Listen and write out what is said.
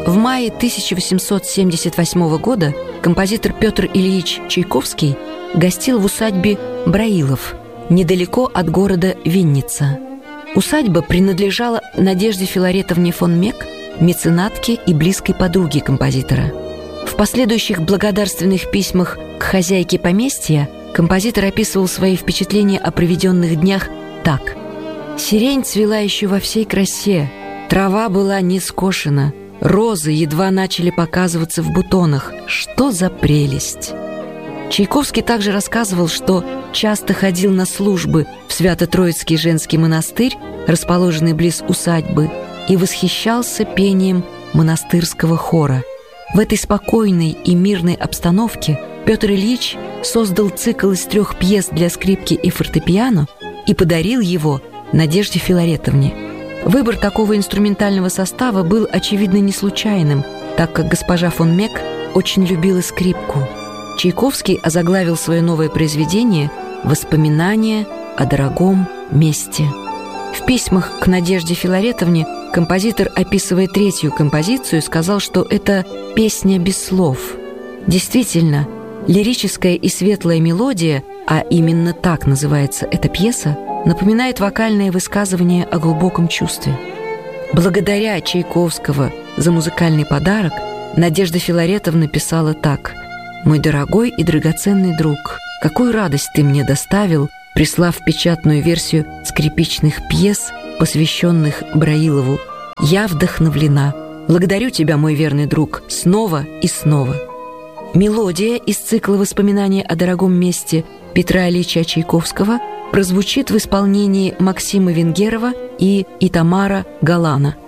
В мае 1878 года композитор Петр Ильич Чайковский гостил в усадьбе Браилов, недалеко от города Винница. Усадьба принадлежала Надежде Филаретовне фон Мек, меценатке и близкой подруге композитора. В последующих благодарственных письмах к хозяйке поместья композитор описывал свои впечатления о проведенных днях так: «Сирень цвела еще во всей красе, трава была не скошена, розы едва начали показываться в бутонах. Что за прелесть!» Чайковский также рассказывал, что часто ходил на службы в Свято-Троицкий женский монастырь, расположенный близ усадьбы, и восхищался пением монастырского хора. В этой спокойной и мирной обстановке Петр Ильич создал цикл из 3 пьес для скрипки и фортепиано и подарил его Надежде Филаретовне. Выбор такого инструментального состава был, очевидно, не случайным, так как госпожа фон Мек очень любила скрипку. Чайковский озаглавил свое новое произведение «Воспоминания о дорогом месте». В письмах к Надежде Филаретовне композитор, описывая 3-ю композицию, сказал, что это песня без слов. Действительно, лирическая и светлая мелодия, а именно так называется эта пьеса, напоминает вокальное высказывание о глубоком чувстве. Благодаря Чайковского за музыкальный подарок Надежда Филаретовна писала так: «Мой дорогой и драгоценный друг, какую радость ты мне доставил, прислав печатную версию скрипичных пьес, посвященных Браилову. Я вдохновлена. Благодарю тебя, мой верный друг, снова и снова». Мелодия из цикла «Воспоминания о дорогом месте» Петра Ильича Чайковского прозвучит в исполнении Максима Венгерова и Итамара Галана.